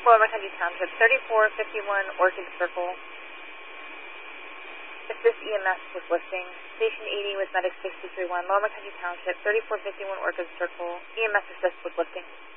Lower McKenzie Township, 3451 Orchid Circle. Assist EMS with lifting. Station 80 with Medic 631, Lower McKenzie Township, 3451 Orchid Circle. EMS assist with lifting.